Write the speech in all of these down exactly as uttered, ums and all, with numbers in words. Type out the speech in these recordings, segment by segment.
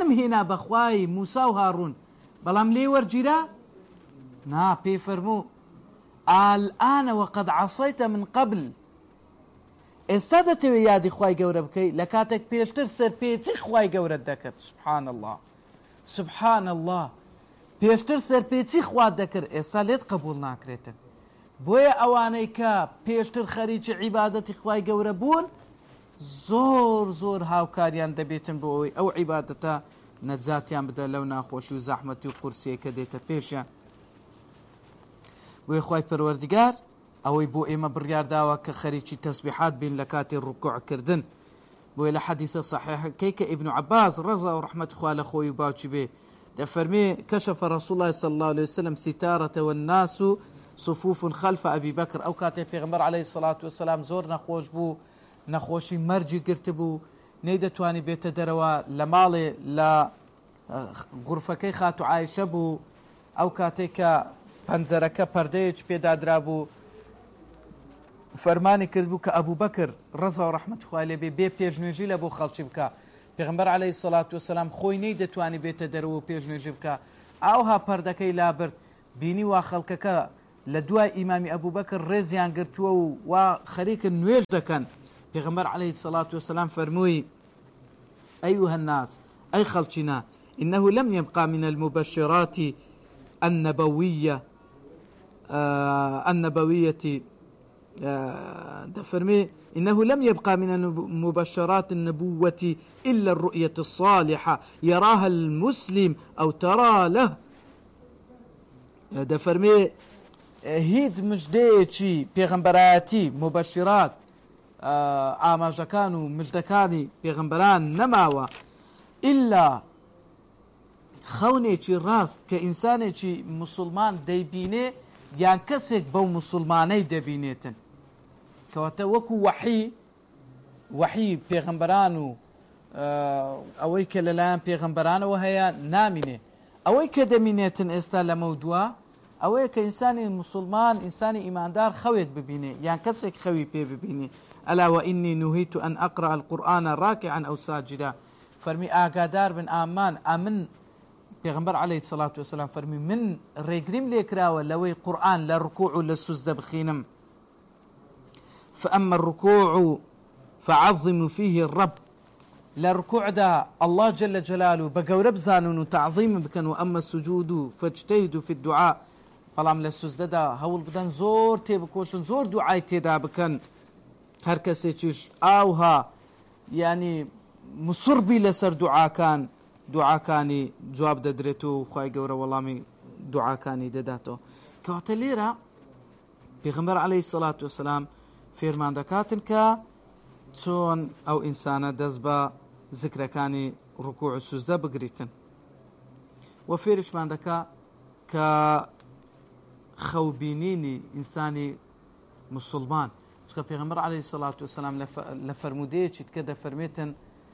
فەرم هێنا بەخوای موسا و هاڕون بەڵام لێ وەرگیرا نا پێی فەرموو ئالئانە وەقەد عەسەیتە من قەبل ئێستا دەتەوێت یادی خوای گەورە بکەی لە کاتێک پێشتر سەرپێچی خوای گەورەت دەکرد سبحان الله سبحان الله پێشتر سەرپێچی خوات دەکرد ئێستا لێت قبول ناکرێتن بۆیە ئەوانەی کە پێشتر خەریکی عیبادەتی خوای گەورە بوون زۆر زۆر هاوکاریان دەبێتن بۆ ئەوەی ئەو عیبادەتە نەجاتیان بدە لەو ناخۆشی و زەحمەتی و قورسیە کە دێتە پێشیان بۆیە خوای پەروەردگار ئەوەی بۆ ئێمە بڕیارداوە کە خەریکی تەسبیحات بین لە کاتی ڕوکوعکردن بۆیە لە حەدیثە صحیحەکەی کە ئیبن عەباس ڕەزا و ڕەحمەتی خوا لە خۆی و باوکی بێ دەفەرمێ کەشەفە رەسوڵ الله صلی الله عليه وسلم ستارة والناس صفوف خلف ئەبی بەکر ئەو کاتێ پێغەمبەر عەلەیهی سەڵات وسەلام زۆر نەخۆش بوو نەخۆشی مەرجی گرت بوو نەیدەتوانی بێتە دەرەوە لە ماڵێ لە غورفەکەی خاتو عایشە بوو ئەو کاتێک کە پەنجەرەکە پەردەیەک پێدادرا بوو فەرمانی کرد بوو کە ئەبوو بەکر ڕەزا و ڕەحمەتی خوای لێ بێ بێ پێشنوێژی لە بۆ خەڵکی بکە پێغەمبەر عەلەیهی سەڵات وسەلام خۆی نەیدەتوانی بێتە دەرەوە و پێشنوێژی بکە ئاوها پەردەکەی لابرد بینی وا خەڵکەکە لە دوای ئیمامی ئەبوو بەکر ڕێزیان گرتووە و وا خەریکن نوێژ دەکەن پێغەمبەر عەلەیهی سەڵات وسەلام فەرمووی أيها الناس أي خلقنا إنه لم يبقى من المبشرات النبوية آه النبوية آه دفرمي إنه لم يبقى من المبشرات النبوة إلا الرؤية الصالحة يراها المسلم أو ترى له دفرمي هيد مجديتي بيغمبراتي مبشرات ئاماژەکان و مژدەکانی پێغەمبەران نەماوە ئللا خەونێکی ڕاست کە ئینسانێکی موسڵمان دەیبینێ یان کەسێک بەو موسڵمانەی دەبینێتن کەواتە وەکو وەحی وەحی پێغەمبەران و ئەوەی کە لەلایەن پێغەمبەرانەوە هەیە نامینێ ئەوەی کە دەمینێتن ئێستا لەمە دووە ئەوەیە کە ئینسانی موسڵمان ئینسانی ئیماندار خەوێک ببینێ یان کەسێک خەوی پێ ببینێ ألا وإني نهيت أن أقرأ القرآن راكعا أو ساجدا فرمي آقادار بن آمان أمن پیغمبر عليه الصلاة والسلام فرمي من ريقرم ليكراوة لوي قرآن للركوع للسجد بخينم فأما الركوع فعظم فيه الرب للركوع دا الله جل جلاله بقورب زانون وتعظيم بكن وأما السجود فاجتهدوا في الدعاء فلام للسجد دا هول بدن زور تيبكوشن زور دعاي تيدا بكن هەر کەسێکیش ئاوها ینی مسڕبی لەسەر دوعاکان دوعاکانی جواب دەدرێت و خوای گەورە وەڵامی دوعاکانی دەداتەوە کەواتە لێرە پێغەمبەر عەلەیهی سەڵات وسەلام فێرمان دەکاتن کە چۆن ئەو ئینسانە دەست بە زیکرەکانی ڕوکوع و سوجدە بگریتن و فێرشمان دەکا کە خەوبینینی ئینسانی موسڵمان چکە پێغەمبەر عەلەیهی سەڵات وسەلام لە فەرمودەیەکی تکە دەفەرمێتن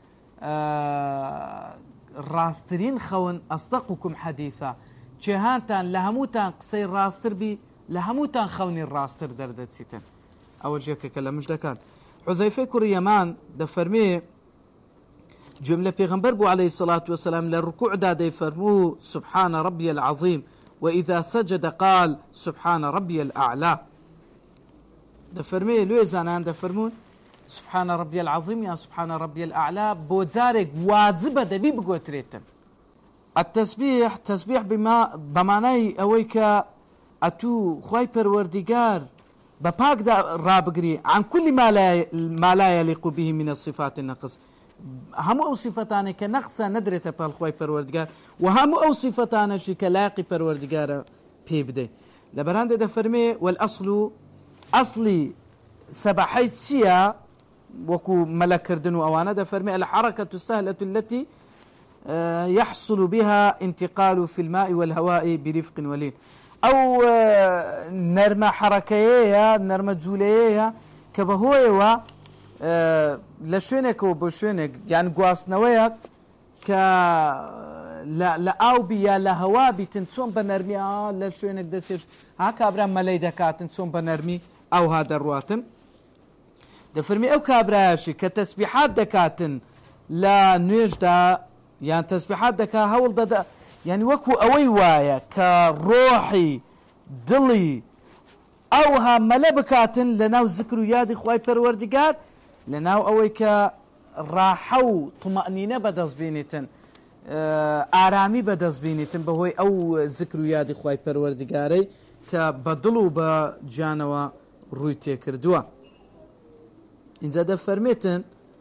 ڕاستترین خەون ئەصدەقوکم حەدیثە جێهانتان لە هەمووتان قسەی ڕاستتر بی لە هەمووتان خەونی ڕاستتر دەردەچیتن ئەوە ژێکێکە لە مژدەکان حوزەیفەی کوڕی یەمان دەفەرمێ جملە پێغەمبەر بوو عەلەیهی سەڵات وسەلام لە ڕوکوعدا دەیفەرموو سبحان ربي العظيم وإذا سجد قال سبحان ربي الأعلى دەفەرمێ لێ زانان دەفەرمون سبحان ربي العظيم يا سبحان ربي الأعلى بۆ جارێک واجبە دەبی بگۆترێتن التسبيح تسبيح بما بمعنای ئەوەی کە ئەتوو خوای پەروەردگار بە پاک ڕابگری عن كل ما لا يليق به من الصفات النقص هەموو ئەو صفەتانێک کە نەقسە نەدرێتە پاڵ خوای پەروەردگار و هەموو ئەو صفەتانەشی کە لایقی پەروەردگارە پێ بدەیت لەبەراندا دەفەرمێ والأصل أصلي سبحيت سيا وكو ملكردن وأوانا دفرمي الحركة السهلة التي يحصل بها انتقال في الماء والهواء برفق ولين أو نرمى حركية نرمى جولية كبهوية لشوينك وبشوينك يعني قواسنويك ك لا لا أو بيا لا هوا بتنسون بنرمي آه لشوينك دسيش هاك أبرام ملاي دكات تنسون بنرمي أو هذا الرواتن دفرمي أو كابراشي كتسبيحات دكاتن لا نيجدا یان تەسبیحات دەکا هەوڵ دەدا یعنی وەکو ئەوەی وایە کە ڕۆحی دڵی ئەوها مەلە بکاتن لەناو زکر و یادی خوای پەروەردگار لەناو ئەوەی کە ڕاحە و طمەئنینە بەدەست بێنێتن ئارامی بەدەست بێنێتن بەهۆی ئەو زکر و یادی خوای پەروەردگارەی کە بە دڵ و بە گیانەوە ڕووی تێکردووە. اینجا دەفەرمێتن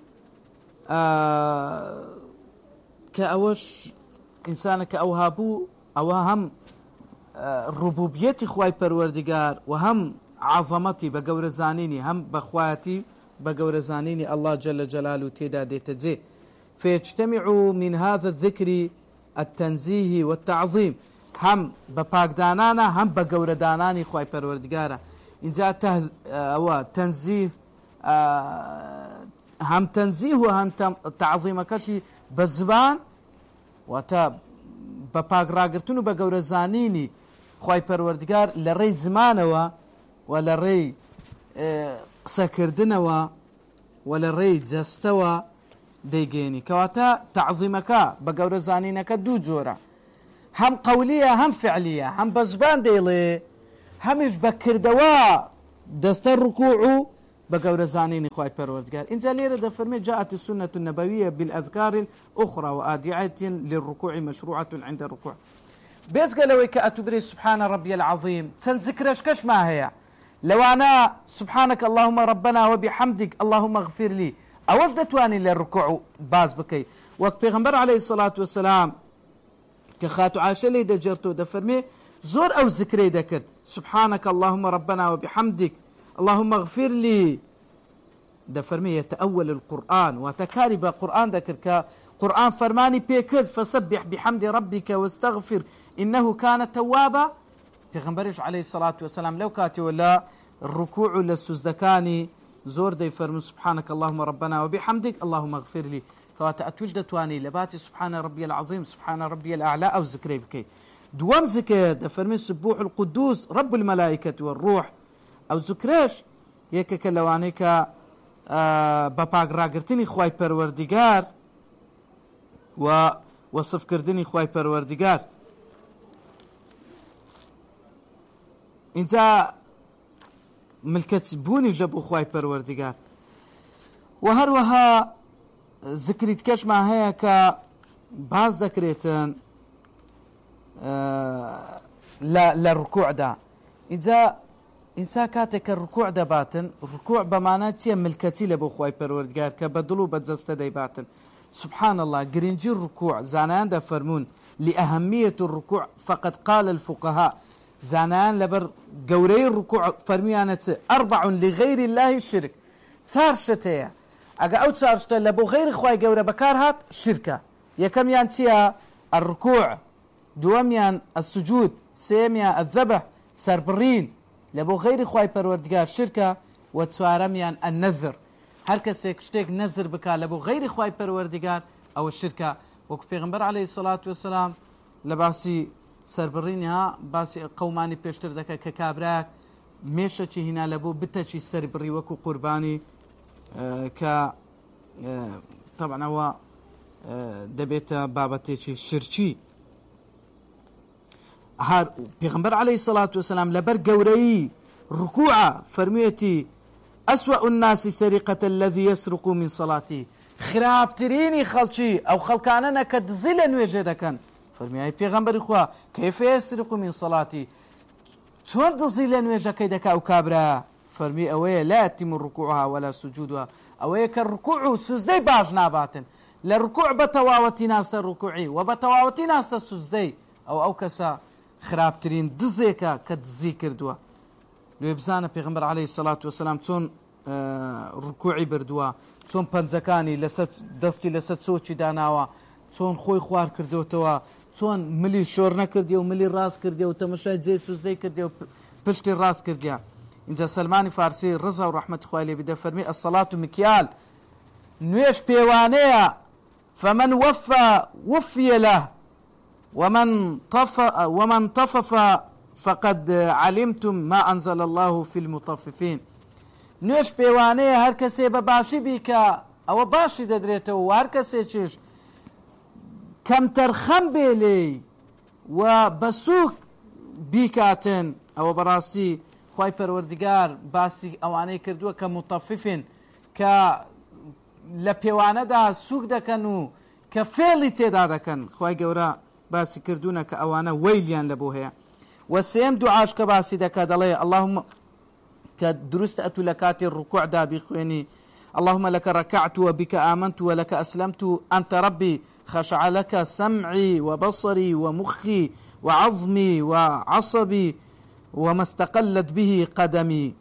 کە ئەوەش ئینسانە کە ئەو هابوو ئەوە هەم ڕوبوبیەتی خوای پەروەردگار و هەم عەظەمەتی بە گەورەزانینی هەم بەخوایەتی بە گەورەزانینی ئەڵڵا جەلە جەلالوه تێدا دێتە جێ. فيجتمع من هذا الذكر التنزيه والتعظيم هم بپاکدانانە هم بە گەورەدانانی خوای پەروەردگارە. اینجا ئەوە تەنزیه هم تەنزیه و هم تعظیمەکەشی بە زبان واتە بە پاکڕاگرتن و بە گەورەزانینی خوای پەروەردگار لە ڕێی زمانەوە و لە ڕێی قسەکردنەوە و لە ڕێی جەستەوە دەیگەێنی. کەواتە تەعظیمەکە بە گەورەزانینەکە دوو جۆرە، هەم قەولیە هەم فعلیە، هەم بە زبان دەیڵێ هەمیش بە کردەوە دەستە ڕکوع و بە گەورەزانینی خوای پەروەردگار. اینجا لێرە دەفەرمێت جاءت السنة النبوية بالأذكار الأخرى وآدعية للركوع مشروعة عند الركوع. بێزگە لەوەی کە ئەتوبرێ سبحان ربي العظيم چەند ذکرەشکەش ما هەیە لەوانە سبحانك اللهم ربنا وبحمدك اللهم اغفر لي ئەوەش دەتوانی لە ڕکوع باز بکەی وەک پێغەمبەر عەلەیهی السەڵات وەسەلام کە خاتو عایشە لێی دەجێڕتەوە دەفەرمێ زۆر ئەو ذکرەی دەکرد سبحانك اللهم ربنا وبحمدك اللهم اغفر لي دەفەرمێ يتأول القرآن واتەکاری بە قورآن دەکرد کە قورآن فەرمانی پێکرد فسبح بحمد ربك واستغفر إنه كان توابا. پێغەمبەریش عەلەیهی السەڵات وەسەلام لەو کاتێوە لە ڕکوع و لە سوزدەکانی زۆر دەیفەرموو سبحانك اللهم ربنا وبحمدك اللهم اغفر لي. کەواتە ئەتوش دەتوانی لە باتی سبحان ربي العظيم سبحان ربي الأعلى ئەو ذکرەی بکەیت. دووەم ذکر دەفەرمێ سبوح القدوس رب الملائكة والروح ئەو ذکرەش یەکێکە لەوانەی کە بە پاکڕاگرتنی خوای پەروەردگار و وەسفکردنی خوای پەروەردگار. اینجا ملکەت بوونی ژە بۆ خوای پەروەردگار و هەروەها ذکری تکەشمان هەیە کە باز دەکرێتن لە ڕکوعدا. اینجا ئینسان کاتێک کە ڕکوع دەباتن ڕکوع بەمانە چییە؟ ملکەتی لە بۆ خوای پەروەردگار کە بە دڵ و بە جەستە دەیباتن. سبحان الله گرنگی ڕکوع زانایان دەفەرمون لأهمية الركوع فقد قال الفقهاء زانایان لەبەر گەورەی ڕکوع فەرمیانە چ ئەربع لغەیر الله الشرك چار شت هەیە ئەگە ئەو چار شتە لە بۆ غەیری خوای گەورە بەکار هات شرکە. یەکەمیان چییە؟ الركوع، دووەمیان السجود، سێمیان الذبح سەربڕین لە بۆ غەیری خوای پەروەردگار شرکە و چوارەمیان النەذر هەر کەسێک شتێک نەزر بکات لە بۆ غەیری خوای پەروەردگار ئەوە شرکە. وەکو پێغەمبەر عەلەیهی السەڵات وەسەلام لە باسی سەربڕینها باسی قەومانی پێشتر دەکات کە کابراک مێشەکی هینا لە بۆ بتەچی سەربڕی وەکو قوربانی کە طبعا ئەوە دەبێتە بابەتێکی شرکی. هەر پێغەمبەر عەلەیهی السەڵات وەسەلام لەبەر گەورەی ڕکوعە فەرموویەتی ئەسوأ الناس سەریقەة الذي يسرق من صلاته خراپترینی خەڵکی ئەو خەڵکانەنە کە دزی لە نوێژێ دەکەن. فەرمیایە پێغەمبەری خوا كيف يسرق من صلاتي چۆن دزی لە نوێژەکەی دەکا ئەو کابرا؟ فەرمی ئەوەیە لا يتم ركوعها ولا سجودها ئەوەیە کە ڕکوع و سوزدەی باش ناباتن لە ڕکوع بە تەواوەتی ناستە ڕکوعی و بە تەواوەتی ناستە سوزدەی ئەو ئەو کەسە خراپترین دزێکە کە دزی کردووە. لێ بزانە پێغەمبەر عەلەیهی السەڵات وەسەلام چۆن ڕکوعی بردووە، چۆن پەنجەکانی لەسەر دەستی لەسەر چۆکی داناوە، چۆن خۆی خوار کردوتەوە، چۆن ملی شۆر نەکردی و ملی ڕاست کردی و تەمەشای جێ سوزدەی کردی و پشتی ڕاست کردیە. اینجا سەلمانی فارسی ڕزا و ڕەحمەتی خوای لێ بێ دەفەرمێ الصەڵات مکیال نوێژ پێوانەیە فمن وفى وفي له ومن طفف ومن طفف فقد علمتم ما أنزل الله في المطففين. نوێژ پێوانەیە هەر کەسێ بە باشی بیکە ئەوە باشی دەدرێتەوە و هەر کەسێکیش کەمتەرخەم بێ لێی و بەسووک بیکاتن ئەوە بەڕاستی خوای پەروەردگار باسی ئەوانەی کردووە کە متەففین کە لە پێوانەدا سووک دەکەن و کە فێڵی تێدا دەکەن خوای گەورە باسی کردوونە کە ئەوانە وەیلیان لەبۆ هەیە. و سێم دوعاش کە باسی دەکات دەڵێ اللهم کە دروستە ئەتوو لە کاتی ڕکوعدا بیخوێنی اللهم لك ركعت وبك آمنت ولك أسلمت أنت ربي خشع لك سمعي وبصري ومخي وعظمي وعصبي وما استقلت به قدمي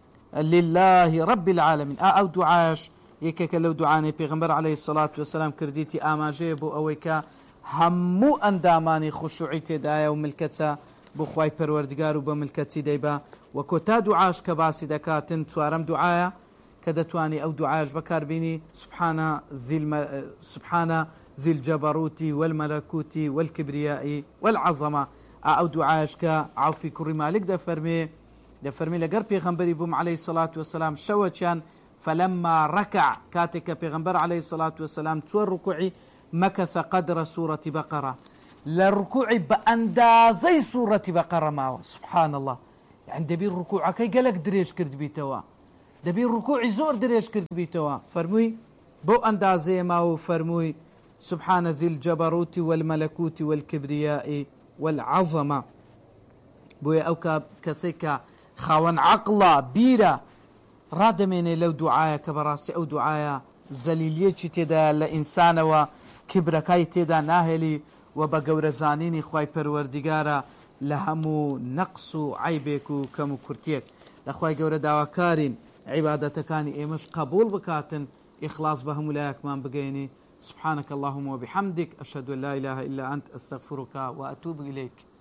لله رب العالمين. أو دعاش يكك لو دعاني پیغمبر عليه الصلاة والسلام كرديتي آماجي بو أويكا همو أنداماني خشوعي تدايا وملكتا بو خواي پروردگار و بملكتي ديبا وكتا دعاش كباسي دكاتن توارم دعايا كدتواني أو دعاش بكار بيني سبحان ذي الم... سبحان ذي الجبروت والملكوت والكبرياء والعظمة. أو دعاش كعوفي كري مالك دفرمي دفرمي لقر پیغمبري بوم عليه الصلاة والسلام شوچان فلما ركع كاتك پیغمبر عليه الصلاة والسلام تو ركوعي مكث قدر سورة بقرة للركوع بأندازي سورة بقرة معه سبحان الله. يعني دبير ركوع كي قالك دريش كرد بيتوا دبير ركوع زور دريش كرد بيتوا فرموي بو أندازي معه فرموي سبحان ذي الجبروت والملكوت والكبرياء والعظمة بويا أو كسيكا خاون عقلا بيرا رادميني لو دعايا كبراستي أو دعايا زليلية تيدا لإنسان وكبركاي تيدا ناهلي وبقور زانيني خواي پروردگارا لهمو نقص عيبك كمو كرتيك لخواي قور داواكارين عبادتكاني ايمش قبول بكاتن إخلاص بهم لا يكمان بقيني. سبحانك اللهم وبحمدك أشهد أن لا إله إلا أنت أستغفرك وأتوب إليك.